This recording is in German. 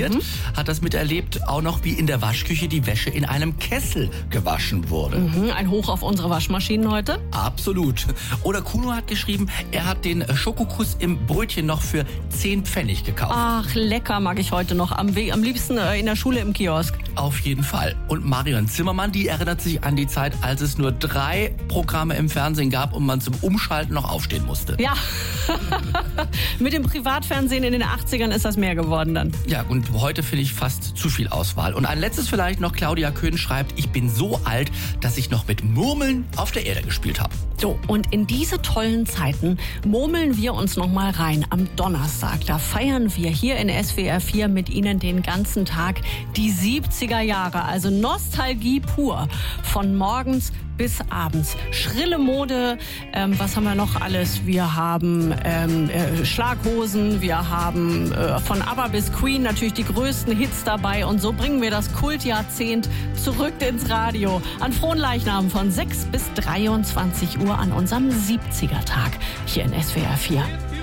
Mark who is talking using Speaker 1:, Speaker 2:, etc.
Speaker 1: fasziniert, hat das miterlebt, auch noch wie in der Waschküche die Wäsche in einem Kessel gewaschen wurde.
Speaker 2: Ein Hoch auf unsere Waschmaschinen heute.
Speaker 1: Absolut. Oder Kuno hat geschrieben, er hat den Schokokuss im Brötchen noch für 10 Pfennig gekauft.
Speaker 2: Ach, lecker mag ich heute noch. Am liebsten in der Schule im Kiosk.
Speaker 1: Auf jeden Fall. Und Marion Zimmermann, die erinnert sich an die Zeit, als es nur 3 Programme im Fernsehen gab und man zum Umschalten noch aufstehen musste.
Speaker 2: Ja, mit dem Privatfernsehen in den 80ern ist das mehr geworden dann.
Speaker 1: Ja, und heute finde ich fast zu viel Auswahl. Und ein letztes vielleicht noch, Claudia Köhn schreibt, ich bin so alt, dass ich noch mit Murmeln auf der Erde gespielt habe.
Speaker 2: So, und in diese tollen Zeiten murmeln wir uns noch mal rein am Donnerstag. Da feiern wir hier in SWR 4 mit Ihnen den ganzen Tag die 70er Jahre. Also Nostalgie pur. Von morgens bis abends. Schrille Mode, was haben wir noch alles? Wir haben Schlaghosen, wir haben von ABBA bis Queen natürlich die größten Hits dabei. Und so bringen wir das Kultjahrzehnt zurück ins Radio. An Fronleichnam von 6 bis 23 Uhr an unserem 70er-Tag hier in SWR 4.